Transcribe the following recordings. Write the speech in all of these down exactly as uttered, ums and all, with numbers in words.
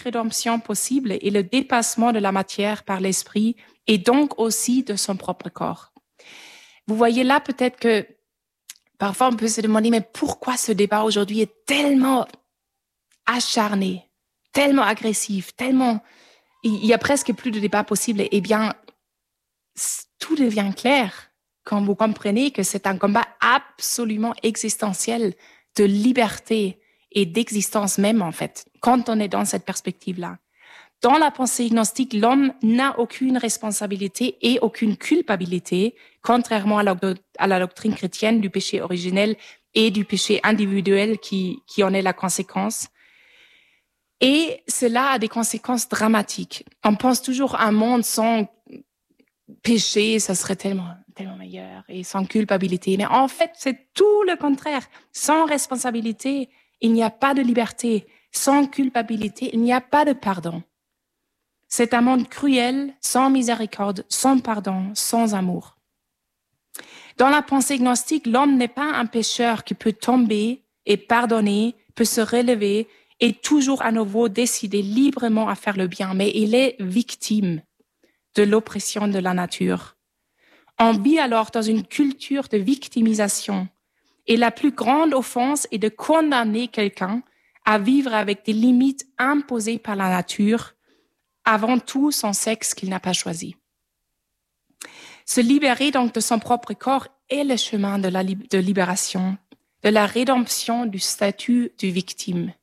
rédemption possible est le dépassement de la matière par l'esprit et donc aussi de son propre corps. Vous voyez là peut-être que parfois on peut se demander, mais pourquoi ce débat aujourd'hui est tellement acharné, tellement agressif, tellement... Il y a presque plus de débat possible. Eh bien, tout devient clair quand vous comprenez que c'est un combat absolument existentiel de liberté et d'existence même, en fait, quand on est dans cette perspective-là. Dans la pensée gnostique, l'homme n'a aucune responsabilité et aucune culpabilité, contrairement à la, à la doctrine chrétienne du péché originel et du péché individuel qui, qui en est la conséquence. Et cela a des conséquences dramatiques. On pense toujours à un monde sans péché, ça serait tellement, tellement meilleur, et sans culpabilité. Mais en fait, c'est tout le contraire. Sans responsabilité, il n'y a pas de liberté. Sans culpabilité, il n'y a pas de pardon. C'est un monde cruel, sans miséricorde, sans pardon, sans amour. Dans la pensée gnostique, l'homme n'est pas un pécheur qui peut tomber et pardonner, peut se relever et toujours à nouveau décider librement à faire le bien, mais il est victime de l'oppression de la nature. On vit alors dans une culture de victimisation et la plus grande offense est de condamner quelqu'un à vivre avec des limites imposées par la nature, avant tout son sexe qu'il n'a pas choisi. Se libérer donc de son propre corps est le chemin de la de libération, de la rédemption du statut de victime.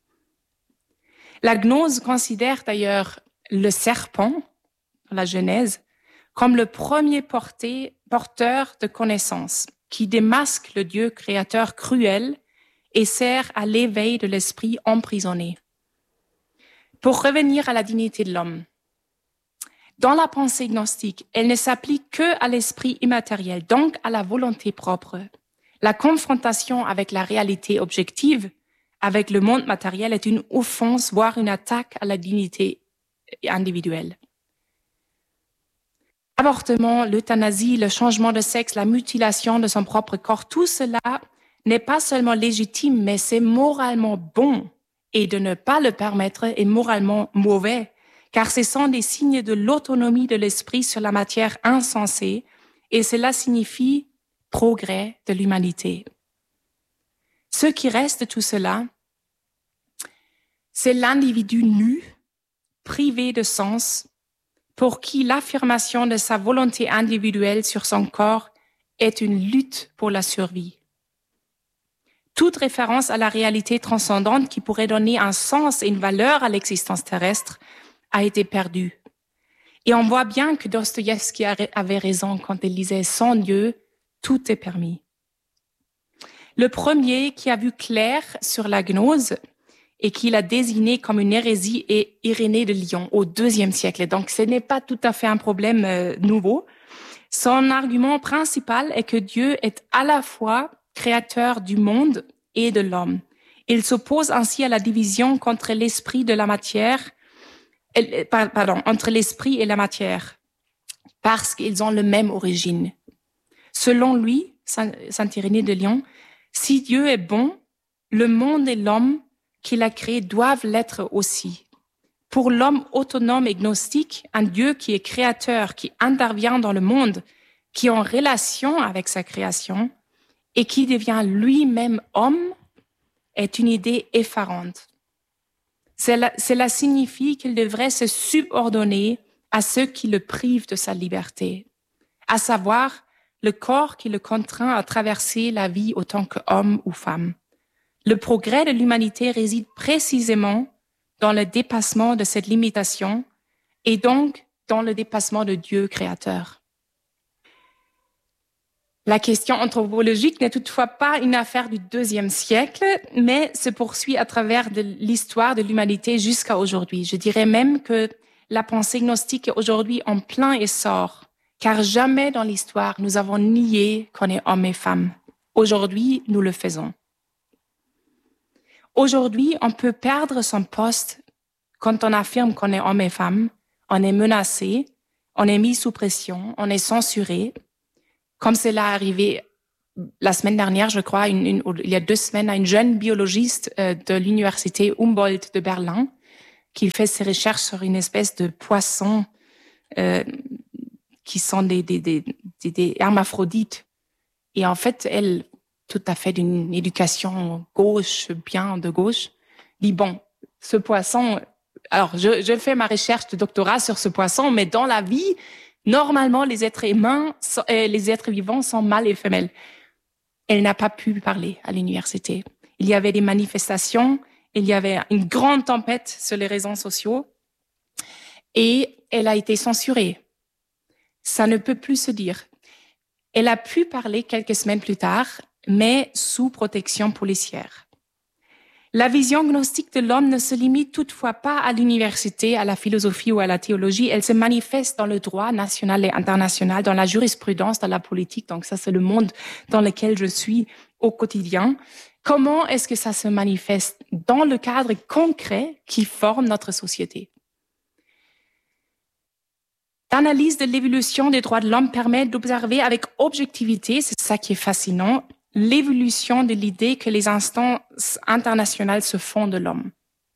La gnose considère d'ailleurs le serpent, dans la Genèse, comme le premier porté, porteur de connaissances, qui démasque le Dieu créateur cruel et sert à l'éveil de l'esprit emprisonné. Pour revenir à la dignité de l'homme, dans la pensée gnostique, elle ne s'applique que à l'esprit immatériel, donc à la volonté propre. La confrontation avec la réalité objective, avec le monde matériel, est une offense, voire une attaque à la dignité individuelle. L'avortement, l'euthanasie, le changement de sexe, la mutilation de son propre corps, tout cela n'est pas seulement légitime, mais c'est moralement bon. Et de ne pas le permettre est moralement mauvais, car ce sont des signes de l'autonomie de l'esprit sur la matière insensée, et cela signifie progrès de l'humanité. Ce qui reste de tout cela, c'est l'individu nu, privé de sens, pour qui l'affirmation de sa volonté individuelle sur son corps est une lutte pour la survie. Toute référence à la réalité transcendante qui pourrait donner un sens et une valeur à l'existence terrestre a été perdue. Et on voit bien que Dostoïevski avait raison quand il disait « Sans Dieu, tout est permis ». Le premier qui a vu clair sur la gnose et qui l'a désigné comme une hérésie est Irénée de Lyon au deuxième siècle. Donc ce n'est pas tout à fait un problème euh, nouveau. Son argument principal est que Dieu est à la fois créateur du monde et de l'homme. Il s'oppose ainsi à la division contre l'esprit de la matière, pardon, entre l'esprit et la matière, parce qu'ils ont la même origine. Selon lui, Saint Irénée de Lyon, si Dieu est bon, le monde et l'homme qu'il a créé doivent l'être aussi. Pour l'homme autonome et gnostique, un Dieu qui est créateur, qui intervient dans le monde, qui est en relation avec sa création et qui devient lui-même homme, est une idée effarante. Cela, cela signifie qu'il devrait se subordonner à ceux qui le privent de sa liberté, à savoir le corps qui le contraint à traverser la vie autant qu'homme ou femme. Le progrès de l'humanité réside précisément dans le dépassement de cette limitation et donc dans le dépassement de Dieu créateur. La question anthropologique n'est toutefois pas une affaire du deuxième siècle, mais se poursuit à travers de l'histoire de l'humanité jusqu'à aujourd'hui. Je dirais même que la pensée gnostique est aujourd'hui en plein essor, car jamais dans l'histoire nous avons nié qu'on est homme et femme. Aujourd'hui, nous le faisons. Aujourd'hui, on peut perdre son poste quand on affirme qu'on est homme et femme, on est menacé, on est mis sous pression, on est censuré, comme cela est arrivé la semaine dernière, je crois, une, une, il y a deux semaines, à une jeune biologiste euh, de l'université Humboldt de Berlin, qu'il fait ses recherches sur une espèce de poisson euh, qui sont des, des, des, des, des hermaphrodites. Et en fait, elle, tout à fait d'une éducation gauche, bien de gauche, dit, bon, ce poisson... Alors, je, je fais ma recherche de doctorat sur ce poisson, mais dans la vie, normalement, les êtres humains, euh, les êtres vivants sont mâles et femelles. Elle n'a pas pu parler à l'université. Il y avait des manifestations, il y avait une grande tempête sur les réseaux sociaux et elle a été censurée. Ça ne peut plus se dire. Elle a pu parler quelques semaines plus tard, mais sous protection policière. La vision gnostique de l'homme ne se limite toutefois pas à l'université, à la philosophie ou à la théologie. Elle se manifeste dans le droit national et international, dans la jurisprudence, dans la politique. Donc ça, c'est le monde dans lequel je suis au quotidien. Comment est-ce que ça se manifeste dans le cadre concret qui forme notre société? L'analyse de l'évolution des droits de l'homme permet d'observer avec objectivité, c'est ça qui est fascinant, l'évolution de l'idée que les instances internationales se font de l'homme.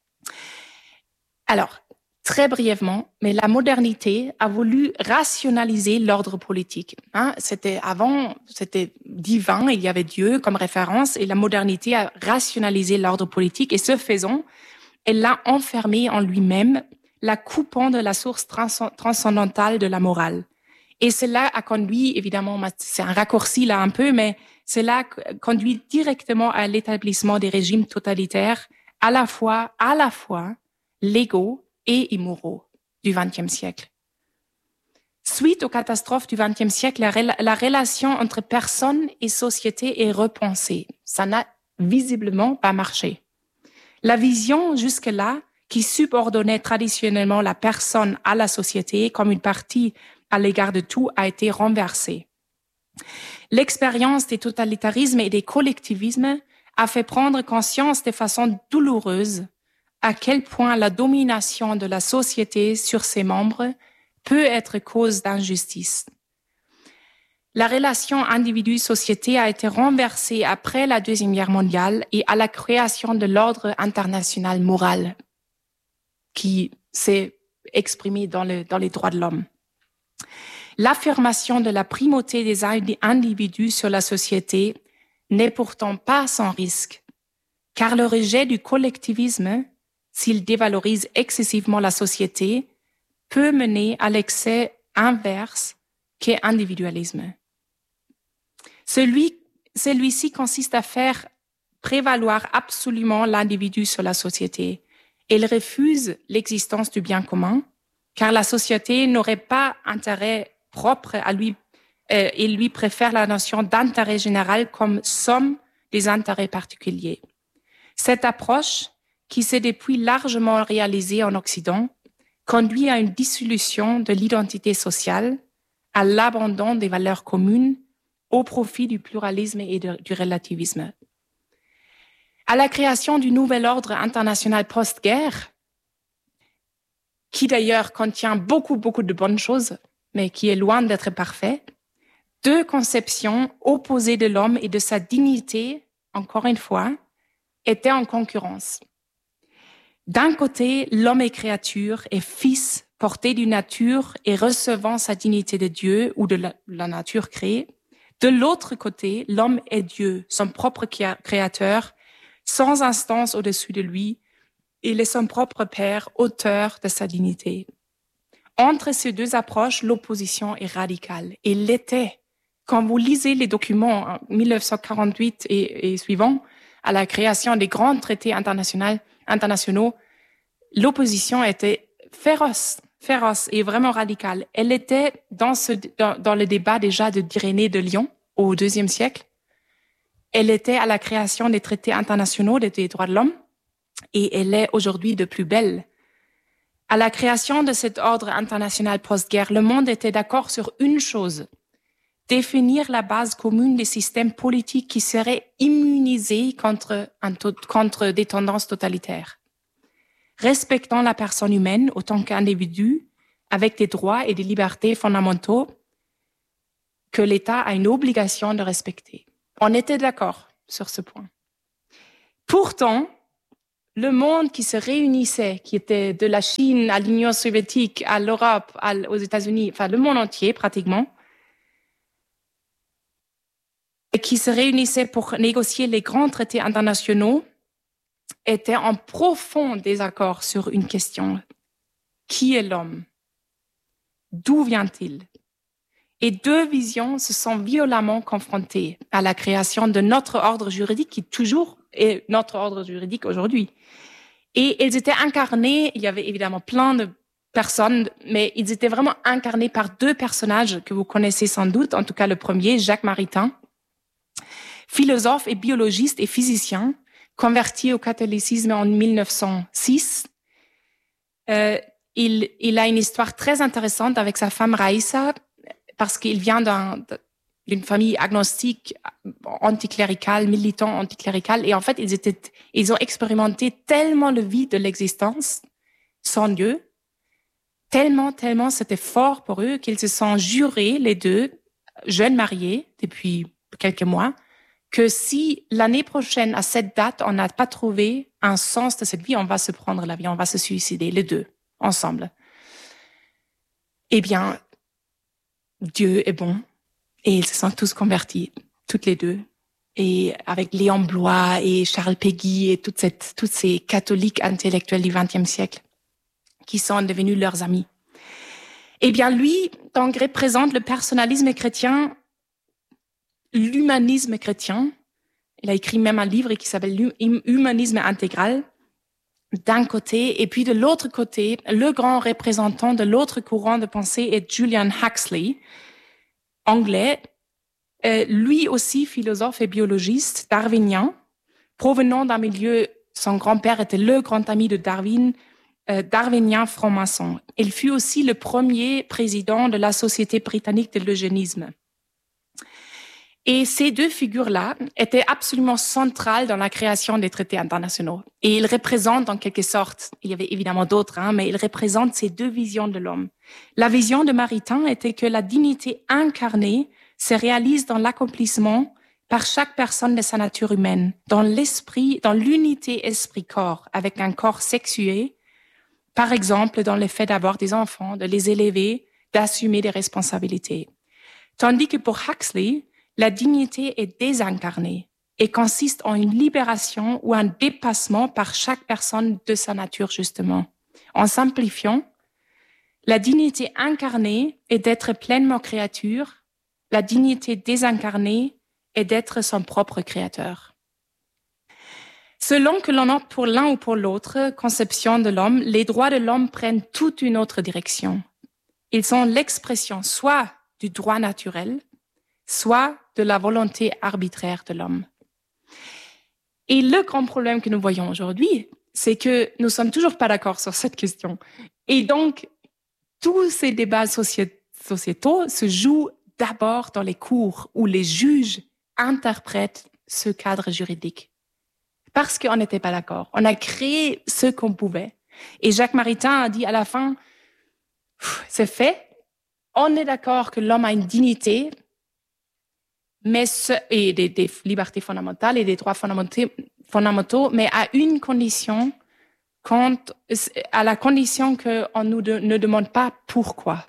Alors, très brièvement, mais la modernité a voulu rationaliser l'ordre politique. Hein, c'était avant, c'était divin, il y avait Dieu comme référence, et la modernité a rationalisé l'ordre politique, et ce faisant, elle l'a enfermé en lui-même, la coupant de la source trans- transcendantale de la morale. Et cela a conduit, évidemment, c'est un raccourci là un peu, mais cela conduit directement à l'établissement des régimes totalitaires, à la fois, à la fois légaux et immoraux du vingtième siècle. Suite aux catastrophes du vingtième siècle, la, rela- la relation entre personne et société est repensée. Ça n'a visiblement pas marché. La vision jusque-là, qui subordonnait traditionnellement la personne à la société comme une partie à l'égard de tout, a été renversée. L'expérience des totalitarismes et des collectivismes a fait prendre conscience de façon douloureuse à quel point la domination de la société sur ses membres peut être cause d'injustice. La relation individu-société a été renversée après la Deuxième Guerre mondiale et à la création de l'ordre international moral qui s'est exprimé dans, le, dans les droits de l'homme. L'affirmation de la primauté des individus sur la société n'est pourtant pas sans risque, car le rejet du collectivisme, s'il dévalorise excessivement la société, peut mener à l'excès inverse qu'est individualisme. Celui, celui-ci consiste à faire prévaloir absolument l'individu sur la société. Il refuse l'existence du bien commun, car la société n'aurait pas intérêt propre à lui. Euh, il lui préfère la notion d'intérêt général comme somme des intérêts particuliers. Cette approche, qui s'est depuis largement réalisée en Occident, conduit à une dissolution de l'identité sociale, à l'abandon des valeurs communes, au profit du pluralisme et de, du relativisme. À la création du nouvel ordre international post-guerre, qui d'ailleurs contient beaucoup, beaucoup de bonnes choses, mais qui est loin d'être parfait, deux conceptions opposées de l'homme et de sa dignité, encore une fois, étaient en concurrence. D'un côté, l'homme est créature et fils porté d'une nature et recevant sa dignité de Dieu ou de la, la nature créée. De l'autre côté, l'homme est Dieu, son propre créateur, sans instance au-dessus de lui. Il est son propre père, auteur de sa dignité. Entre ces deux approches, l'opposition est radicale. Et l'était. Quand vous lisez les documents en dix-neuf cent quarante-huit et, et suivants, à la création des grands traités internationaux, internationaux, l'opposition était féroce, féroce et vraiment radicale. Elle était dans, ce, dans, dans le débat déjà de d'Irénée de Lyon au deuxième siècle. Elle était à la création des traités internationaux des droits de l'homme et elle est aujourd'hui de plus belle. À la création de cet ordre international post-guerre, le monde était d'accord sur une chose: définir la base commune des systèmes politiques qui seraient immunisés contre, un contre des tendances totalitaires, respectant la personne humaine autant qu'individu, avec des droits et des libertés fondamentaux que l'État a une obligation de respecter. On était d'accord sur ce point. Pourtant, le monde qui se réunissait, qui était de la Chine à l'Union soviétique, à l'Europe, à, aux États-Unis, enfin le monde entier pratiquement, et qui se réunissait pour négocier les grands traités internationaux, était en profond désaccord sur une question. Qui est l'homme? D'où vient-il? Et deux visions se sont violemment confrontées à la création de notre ordre juridique qui toujours est notre ordre juridique aujourd'hui. Et ils étaient incarnés, il y avait évidemment plein de personnes, mais ils étaient vraiment incarnés par deux personnages que vous connaissez sans doute, en tout cas le premier, Jacques Maritain, philosophe et biologiste et physicien, converti au catholicisme en mille neuf cent six. Euh, il, il a une histoire très intéressante avec sa femme Raïssa, parce qu'il vient d'un, d'une famille agnostique, anticléricale, militant anticlérical, et en fait, ils étaient, ils ont expérimenté tellement le vide de l'existence sans Dieu, tellement, tellement c'était fort pour eux qu'ils se sont jurés, les deux, jeunes mariés depuis quelques mois, que si l'année prochaine, à cette date, on n'a pas trouvé un sens de cette vie, on va se prendre la vie, on va se suicider, les deux, ensemble. Eh bien, Dieu est bon. Et ils se sont tous convertis, toutes les deux. Et avec Léon Bloy et Charles Péguy et toute cette, tous ces catholiques intellectuels du vingtième siècle qui sont devenus leurs amis. Eh bien, lui, donc, représente le personnalisme chrétien, l'humanisme chrétien. Il a écrit même un livre qui s'appelle Humanisme intégral, d'un côté. Et puis, de l'autre côté, le grand représentant de l'autre courant de pensée est Julian Huxley, anglais, euh, lui aussi philosophe et biologiste darwinien, provenant d'un milieu, son grand-père était le grand ami de Darwin, euh, darwinien franc-maçon. Il fut aussi le premier président de la Société britannique de l'eugénisme. Et ces deux figures-là étaient absolument centrales dans la création des traités internationaux. Et ils représentent en quelque sorte, il y avait évidemment d'autres, hein, mais ils représentent ces deux visions de l'homme. La vision de Maritain était que la dignité incarnée se réalise dans l'accomplissement par chaque personne de sa nature humaine, dans l'esprit, dans l'unité esprit-corps, avec un corps sexué, par exemple dans le fait d'avoir des enfants, de les élever, d'assumer des responsabilités. Tandis que pour Huxley, la dignité est désincarnée et consiste en une libération ou un dépassement par chaque personne de sa nature, justement. En simplifiant, la dignité incarnée est d'être pleinement créature, la dignité désincarnée est d'être son propre créateur. Selon que l'on opte pour l'un ou pour l'autre conception de l'homme, les droits de l'homme prennent toute une autre direction. Ils sont l'expression soit du droit naturel, soit de la volonté arbitraire de l'homme. Et le grand problème que nous voyons aujourd'hui, c'est que nous sommes toujours pas d'accord sur cette question. Et donc, tous ces débats sociétaux se jouent d'abord dans les cours où les juges interprètent ce cadre juridique. Parce qu'on n'était pas d'accord. On a créé ce qu'on pouvait. Et Jacques Maritain a dit à la fin, c'est fait, on est d'accord que l'homme a une dignité, mais ce, et des, des libertés fondamentales et des droits fondamentaux, fondamentaux, mais à une condition, quand, à la condition qu'on nous de, ne demande pas pourquoi.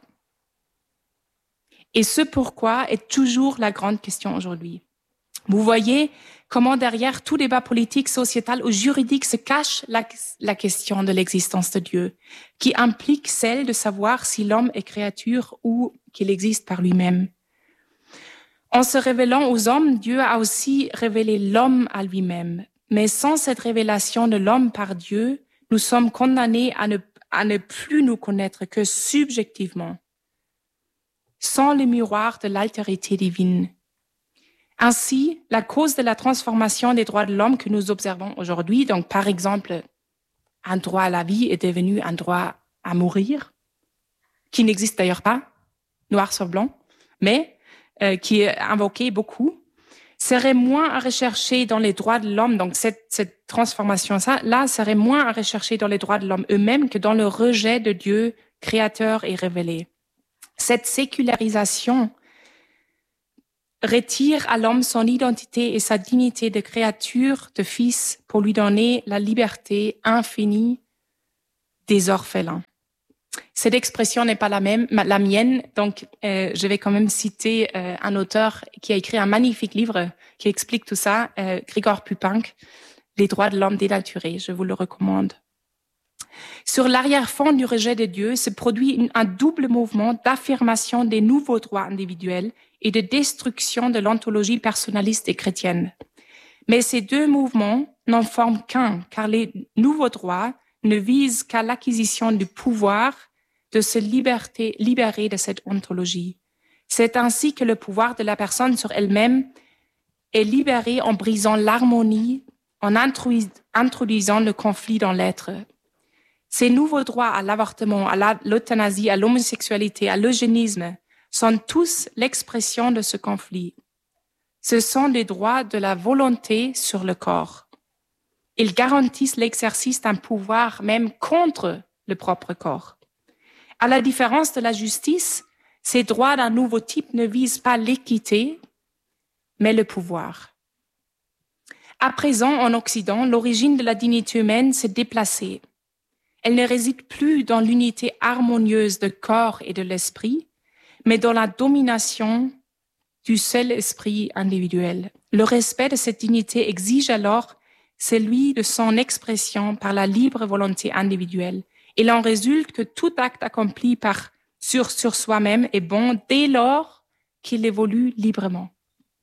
Et ce pourquoi est toujours la grande question aujourd'hui. Vous voyez comment derrière tout débat politique, sociétal ou juridique se cache la, la question de l'existence de Dieu, qui implique celle de savoir si l'homme est créature ou qu'il existe par lui-même. En se révélant aux hommes, Dieu a aussi révélé l'homme à lui-même. Mais sans cette révélation de l'homme par Dieu, nous sommes condamnés à ne, à ne plus nous connaître que subjectivement, sans le miroir de l'altérité divine. Ainsi, la cause de la transformation des droits de l'homme que nous observons aujourd'hui, donc par exemple, un droit à la vie est devenu un droit à mourir, qui n'existe d'ailleurs pas, noir sur blanc, mais euh, qui est invoqué beaucoup, serait moins à rechercher dans les droits de l'homme, donc cette, cette transformation-là serait moins à rechercher dans les droits de l'homme eux-mêmes que dans le rejet de Dieu créateur et révélé. Cette sécularisation retire à l'homme son identité et sa dignité de créature, de fils, pour lui donner la liberté infinie des orphelins. Cette expression n'est pas la même, la mienne, donc euh, je vais quand même citer euh, un auteur qui a écrit un magnifique livre qui explique tout ça, euh, Grégoire Pupinck, Les droits de l'homme dénaturé, je vous le recommande. Sur l'arrière-fond du rejet de Dieu se produit une, un double mouvement d'affirmation des nouveaux droits individuels et de destruction de l'ontologie personnaliste et chrétienne. Mais ces deux mouvements n'en forment qu'un, car les nouveaux droits ne visent qu'à l'acquisition du pouvoir de se liberté, libérer de cette ontologie. C'est ainsi que le pouvoir de la personne sur elle-même est libéré en brisant l'harmonie, en introduisant le conflit dans l'être. Ces nouveaux droits à l'avortement, à l'euthanasie, à l'homosexualité, à l'eugénisme sont tous l'expression de ce conflit. Ce sont des droits de la volonté sur le corps. Ils garantissent l'exercice d'un pouvoir même contre le propre corps. À la différence de la justice, ces droits d'un nouveau type ne visent pas l'équité, mais le pouvoir. À présent, en Occident, l'origine de la dignité humaine s'est déplacée. Elle ne réside plus dans l'unité harmonieuse de corps et de l'esprit, mais dans la domination du seul esprit individuel. Le respect de cette dignité exige alors celui de son expression par la libre volonté individuelle. Il en résulte que tout acte accompli par, sur, sur soi-même est bon dès lors qu'il évolue librement.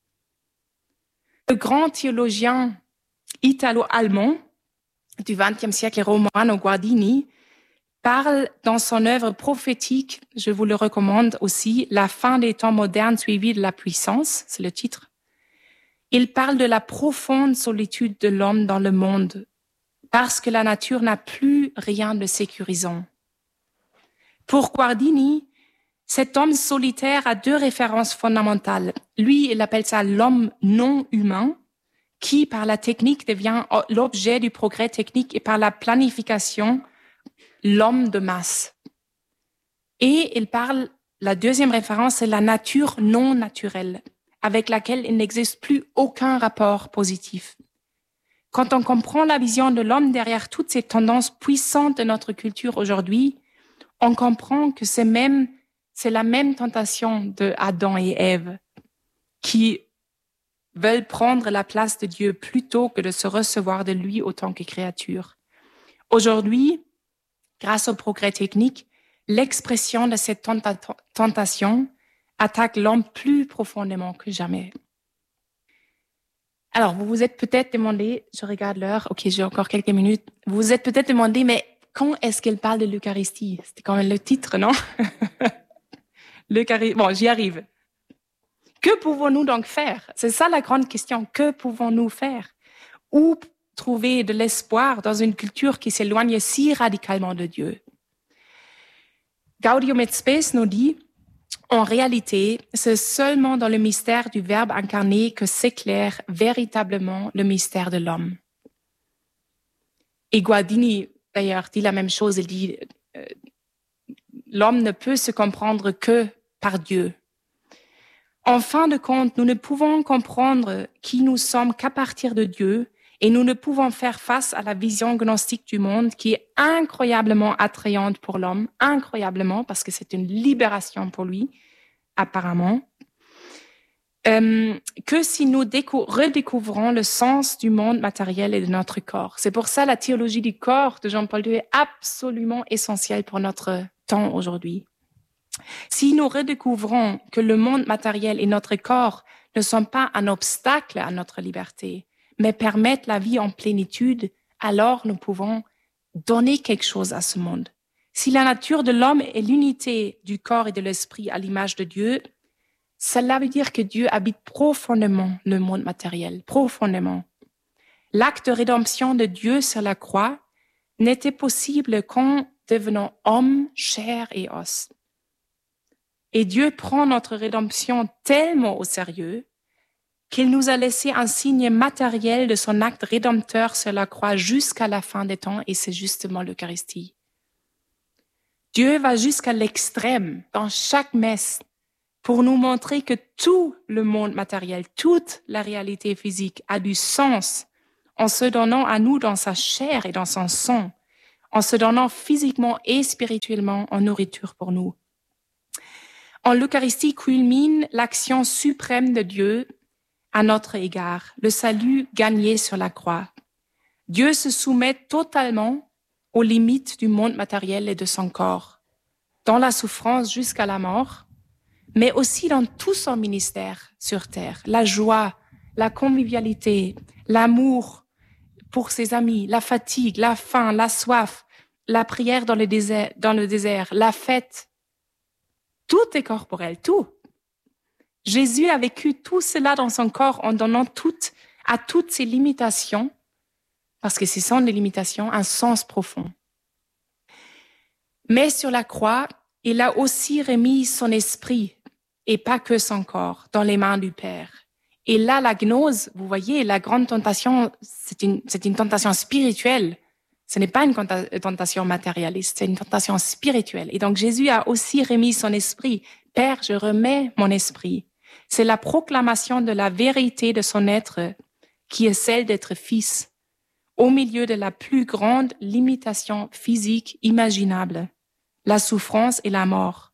Le grand théologien italo-allemand du vingtième siècle, Romano Guardini, parle dans son œuvre prophétique, je vous le recommande aussi, La fin des temps modernes suivie de la puissance, c'est le titre. Il parle de la profonde solitude de l'homme dans le monde, parce que la nature n'a plus rien de sécurisant. Pour Guardini, cet homme solitaire a deux références fondamentales. Lui, il appelle ça l'homme non humain, qui par la technique devient l'objet du progrès technique et par la planification, l'homme de masse. Et il parle, la deuxième référence, c'est la nature non naturelle, avec laquelle il n'existe plus aucun rapport positif. Quand on comprend la vision de l'homme derrière toutes ces tendances puissantes de notre culture aujourd'hui, on comprend que c'est même, c'est la même tentation de Adam et Ève qui veulent prendre la place de Dieu plutôt que de se recevoir de lui autant que créature. Aujourd'hui, grâce au progrès technique, l'expression de cette tenta- tentation attaque l'homme plus profondément que jamais. Alors, vous vous êtes peut-être demandé, je regarde l'heure, ok, j'ai encore quelques minutes, vous vous êtes peut-être demandé, mais quand est-ce qu'elle parle de l'Eucharistie? C'était quand même le titre, non? L'Eucharistie, bon, j'y arrive. Que pouvons-nous donc faire? C'est ça la grande question. Que pouvons-nous faire? Où trouver de l'espoir dans une culture qui s'éloigne si radicalement de Dieu? Gaudium et Spes nous dit, en réalité, c'est seulement dans le mystère du Verbe incarné que s'éclaire véritablement le mystère de l'homme. Et Guardini, d'ailleurs, dit la même chose. Il dit, euh, l'homme ne peut se comprendre que par Dieu. En fin de compte, nous ne pouvons comprendre qui nous sommes qu'à partir de Dieu et nous ne pouvons faire face à la vision gnostique du monde qui est incroyablement attrayante pour l'homme, incroyablement, parce que c'est une libération pour lui, apparemment, euh, que si nous décou- redécouvrons le sens du monde matériel et de notre corps. C'est pour ça la théologie du corps de Jean-Paul deux est absolument essentielle pour notre temps aujourd'hui. Si nous redécouvrons que le monde matériel et notre corps ne sont pas un obstacle à notre liberté, mais permettent la vie en plénitude, alors nous pouvons donner quelque chose à ce monde. Si la nature de l'homme est l'unité du corps et de l'esprit à l'image de Dieu, cela veut dire que Dieu habite profondément le monde matériel, profondément. L'acte de rédemption de Dieu sur la croix n'était possible qu'en devenant homme, chair et os. Et Dieu prend notre rédemption tellement au sérieux qu'il nous a laissé un signe matériel de son acte rédempteur sur la croix jusqu'à la fin des temps, et c'est justement l'Eucharistie. Dieu va jusqu'à l'extrême dans chaque messe pour nous montrer que tout le monde matériel, toute la réalité physique a du sens en se donnant à nous dans sa chair et dans son sang, en se donnant physiquement et spirituellement en nourriture pour nous. En l'Eucharistie culmine l'action suprême de Dieu à notre égard, le salut gagné sur la croix. Dieu se soumet totalement aux limites du monde matériel et de son corps, dans la souffrance jusqu'à la mort, mais aussi dans tout son ministère sur terre, la joie, la convivialité, l'amour pour ses amis, la fatigue, la faim, la soif, la prière dans le désert, dans le désert, la fête. Tout est corporel, tout. Jésus a vécu tout cela dans son corps en donnant toutes, à toutes ses limitations, parce que ce sont des limitations, un sens profond. Mais sur la croix, il a aussi remis son esprit, et pas que son corps, dans les mains du Père. Et là, la gnose, vous voyez, la grande tentation, c'est une, c'est une tentation spirituelle. Ce n'est pas une tentation matérialiste, c'est une tentation spirituelle. Et donc, Jésus a aussi remis son esprit. Père, je remets mon esprit. C'est la proclamation de la vérité de son être, qui est celle d'être fils, au milieu de la plus grande limitation physique imaginable, la souffrance et la mort.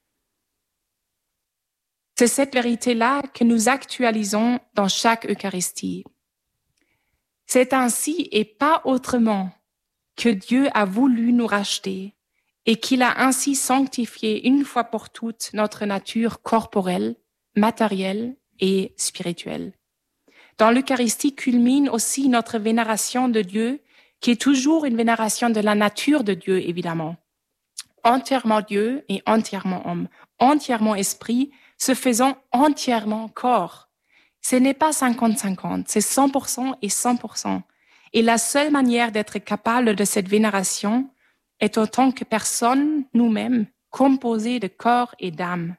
C'est cette vérité-là que nous actualisons dans chaque Eucharistie. C'est ainsi et pas autrement que Dieu a voulu nous racheter et qu'il a ainsi sanctifié une fois pour toutes notre nature corporelle, matérielle et spirituelle. Dans l'Eucharistie culmine aussi notre vénération de Dieu, qui est toujours une vénération de la nature de Dieu, évidemment. Entièrement Dieu et entièrement homme, entièrement esprit, se faisant entièrement corps. Ce n'est pas cinquante cinquante, c'est cent pour cent et cent pour cent. Et la seule manière d'être capable de cette vénération est en tant que personne, nous-mêmes, composée de corps et d'âme.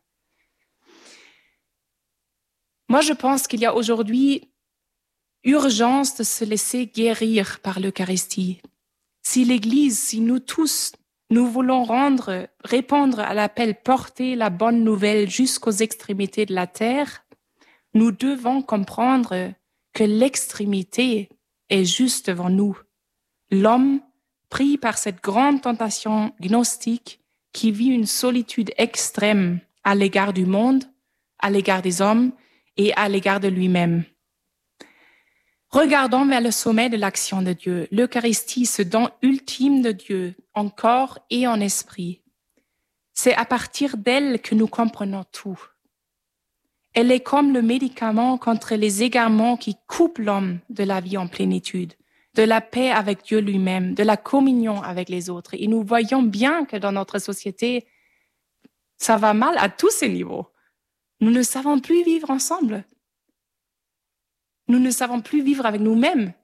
Moi, je pense qu'il y a aujourd'hui urgence de se laisser guérir par l'Eucharistie. Si l'Église, si nous tous, nous voulons rendre, répondre à l'appel, porter la bonne nouvelle jusqu'aux extrémités de la terre, nous devons comprendre que l'extrémité est juste devant nous. L'homme, pris par cette grande tentation gnostique, qui vit une solitude extrême à l'égard du monde, à l'égard des hommes et à l'égard de lui-même. Regardons vers le sommet de l'action de Dieu. L'Eucharistie, ce don ultime de Dieu, en corps et en esprit. C'est à partir d'elle que nous comprenons tout. Elle est comme le médicament contre les égarements qui coupent l'homme de la vie en plénitude, de la paix avec Dieu lui-même, de la communion avec les autres. Et nous voyons bien que dans notre société, ça va mal à tous ces niveaux. Nous ne savons plus vivre ensemble. Nous ne savons plus vivre avec nous-mêmes.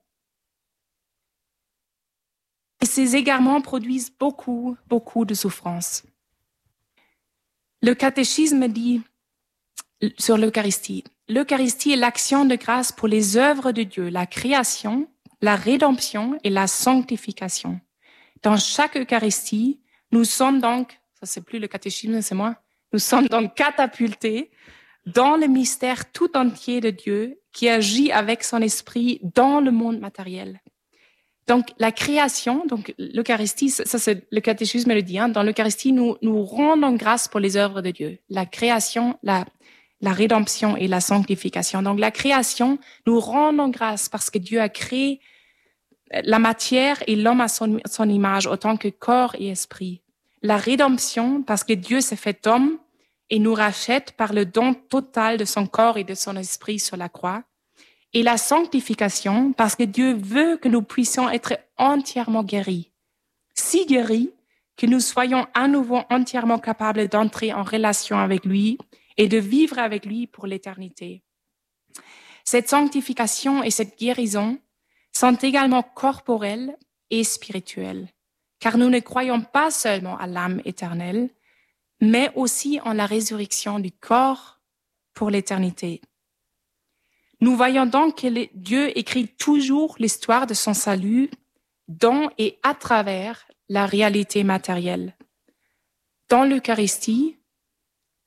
Et ces égarements produisent beaucoup, beaucoup de souffrance. Le catéchisme dit sur l'Eucharistie, l'Eucharistie est l'action de grâce pour les œuvres de Dieu, la création, la rédemption et la sanctification. Dans chaque Eucharistie, nous sommes donc, ça c'est plus le catéchisme, c'est moi, nous sommes donc catapultés dans le mystère tout entier de Dieu qui agit avec son esprit dans le monde matériel. Donc, la création, donc l'Eucharistie, ça c'est le catéchisme le dit, hein, dans l'Eucharistie, nous, nous rendons grâce pour les œuvres de Dieu. La création, la, la rédemption et la sanctification. Donc, la création, nous rendons grâce parce que Dieu a créé la matière et l'homme à son, son image, autant que corps et esprit. La rédemption, parce que Dieu s'est fait homme et nous rachète par le don total de son corps et de son esprit sur la croix. Et la sanctification, parce que Dieu veut que nous puissions être entièrement guéris. Si guéris que nous soyons à nouveau entièrement capables d'entrer en relation avec lui et de vivre avec lui pour l'éternité. Cette sanctification et cette guérison sont également corporelles et spirituelles, car nous ne croyons pas seulement à l'âme éternelle, mais aussi en la résurrection du corps pour l'éternité. Nous voyons donc que Dieu écrit toujours l'histoire de son salut dans et à travers la réalité matérielle. Dans l'Eucharistie,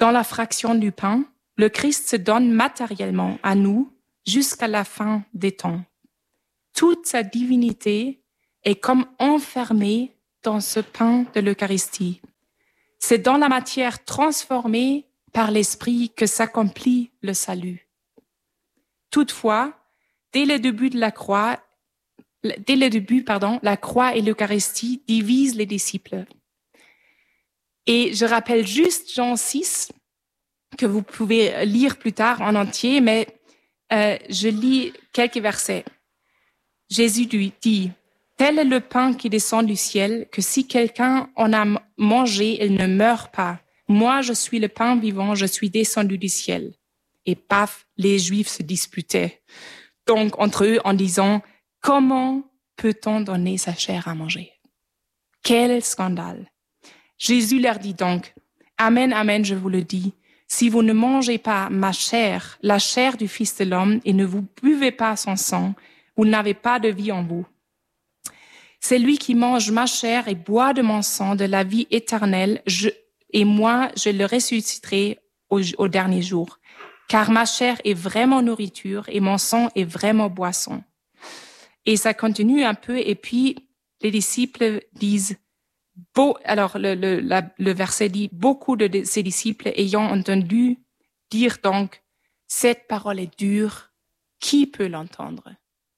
Dans la fraction du pain, le Christ se donne matériellement à nous jusqu'à la fin des temps. Toute sa divinité est comme enfermée dans ce pain de l'Eucharistie. C'est dans la matière transformée par l'Esprit que s'accomplit le salut. Toutefois, dès le début de la croix, dès le début, pardon, la croix et l'Eucharistie divisent les disciples. Et je rappelle juste Jean six, que vous pouvez lire plus tard en entier, mais euh, je lis quelques versets. Jésus lui dit, « Tel est le pain qui descend du ciel, que si quelqu'un en a mangé, il ne meurt pas. Moi, je suis le pain vivant, je suis descendu du ciel. » Et paf, les Juifs se disputaient donc entre eux en disant, « Comment peut-on donner sa chair à manger ?» Quel scandale! Jésus leur dit donc, « Amen, amen, je vous le dis, si vous ne mangez pas ma chair, la chair du Fils de l'homme, et ne vous buvez pas son sang, vous n'avez pas de vie en vous. C'est lui qui mange ma chair et boit de mon sang de la vie éternelle, je, et moi, je le ressusciterai au, au dernier jour. Car ma chair est vraiment nourriture et mon sang est vraiment boisson. » Et ça continue un peu, et puis les disciples disent, beau, alors le, le, la, le verset dit, beaucoup de ses disciples ayant entendu dire donc, cette parole est dure, qui peut l'entendre?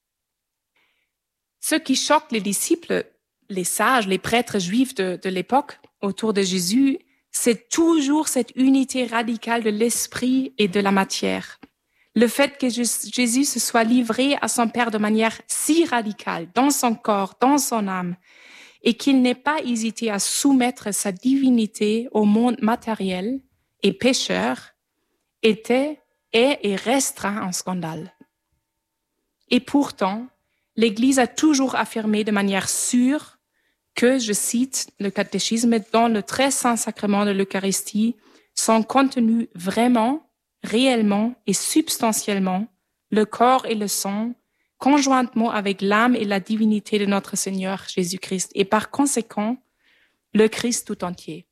Ce qui choque les disciples, les sages, les prêtres juifs de, de l'époque autour de Jésus, c'est toujours cette unité radicale de l'esprit et de la matière. Le fait que Jésus se soit livré à son Père de manière si radicale, dans son corps, dans son âme, et qu'il n'ait pas hésité à soumettre sa divinité au monde matériel et pécheur, était, est et restera un scandale. Et pourtant, l'Église a toujours affirmé de manière sûre que, je cite le catéchisme, dans le très saint sacrement de l'Eucharistie, sont contenus vraiment, réellement et substantiellement le corps et le sang, conjointement avec l'âme et la divinité de notre Seigneur Jésus-Christ, et par conséquent, le Christ tout entier.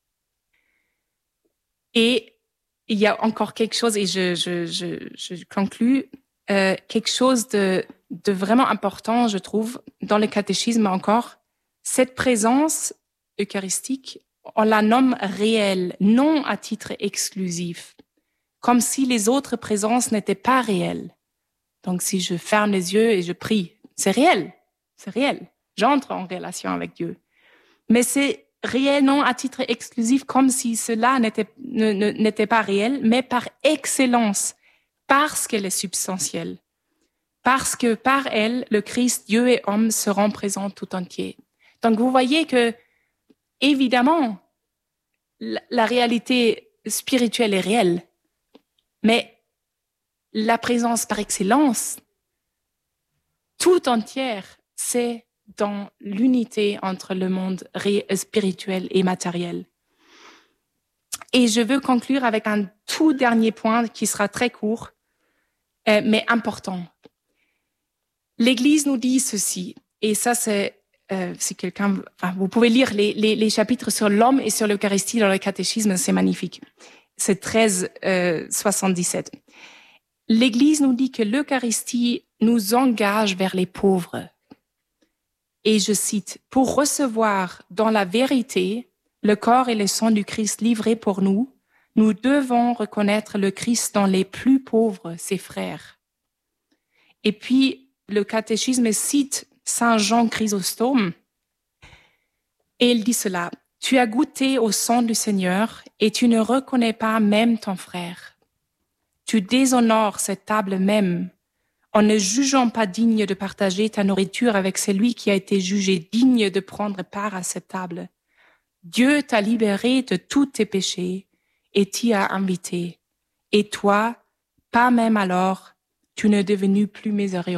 Et il y a encore quelque chose, et je, je, je, je conclus, euh, quelque chose de, de vraiment important, je trouve, dans le catéchisme encore. Cette présence eucharistique, on la nomme réelle, non à titre exclusif, comme si les autres présences n'étaient pas réelles. Donc, si je ferme les yeux et je prie, c'est réel, c'est réel. J'entre en relation avec Dieu. Mais c'est réel, non à titre exclusif, comme si cela n'était, ne, ne, n'était pas réel, mais par excellence, parce qu'elle est substantielle. Parce que par elle, le Christ, Dieu et homme, seront présents tout entier. Donc, vous voyez que, évidemment, la, la réalité spirituelle est réelle, mais la présence par excellence, tout entière, c'est dans l'unité entre le monde ré- spirituel et matériel. Et je veux conclure avec un tout dernier point qui sera très court, euh, mais important. L'Église nous dit ceci, et ça c'est, euh, si quelqu'un, enfin, vous pouvez lire les, les, les chapitres sur l'homme et sur l'Eucharistie dans le catéchisme, c'est magnifique. C'est treize soixante-dix-sept. L'Église nous dit que l'Eucharistie nous engage vers les pauvres. Et je cite, « Pour recevoir dans la vérité le corps et le sang du Christ livrés pour nous, nous devons reconnaître le Christ dans les plus pauvres, ses frères. » Et puis, le catéchisme cite Saint Jean Chrysostome, et il dit cela, « Tu as goûté au sang du Seigneur et tu ne reconnais pas même ton frère. Tu déshonores cette table même en ne jugeant pas digne de partager ta nourriture avec celui qui a été jugé digne de prendre part à cette table. Dieu t'a libéré de tous tes péchés et t'y a invité. Et toi, pas même alors, tu n'es devenu plus miséricordieux. »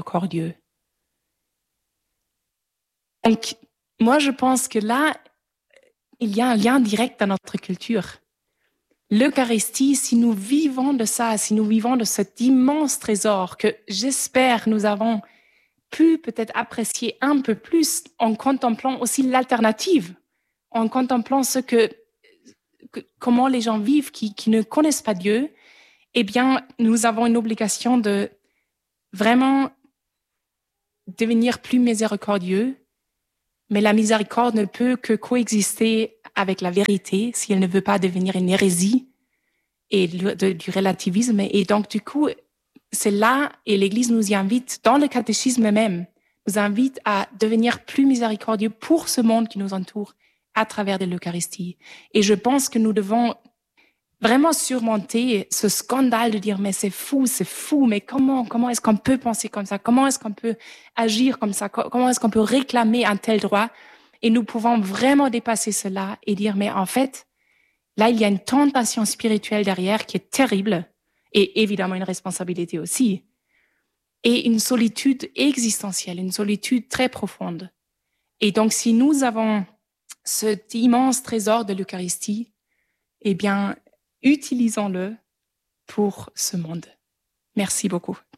Donc, moi, je pense que là, il y a un lien direct dans notre culture. L'Eucharistie, si nous vivons de ça, si nous vivons de cet immense trésor que j'espère nous avons pu peut-être apprécier un peu plus en contemplant aussi l'alternative, en contemplant ce que, que, comment les gens vivent qui, qui ne connaissent pas Dieu, eh bien, nous avons une obligation de vraiment devenir plus miséricordieux, mais la miséricorde ne peut que coexister avec la vérité si elle ne veut pas devenir une hérésie et de, de, du relativisme. Et donc, du coup, c'est là, et l'Église nous y invite, dans le catéchisme même, nous invite à devenir plus miséricordieux pour ce monde qui nous entoure à travers de l'Eucharistie. Et je pense que nous devons vraiment surmonter ce scandale de dire mais c'est fou, c'est fou, mais comment, comment est-ce qu'on peut penser comme ça? Comment est-ce qu'on peut agir comme ça? Comment est-ce qu'on peut réclamer un tel droit? Et nous pouvons vraiment dépasser cela et dire mais en fait, là, il y a une tentation spirituelle derrière qui est terrible et évidemment une responsabilité aussi. Et une solitude existentielle, une solitude très profonde. Et donc, si nous avons cet immense trésor de l'Eucharistie, eh bien, utilisons-le pour ce monde. Merci beaucoup.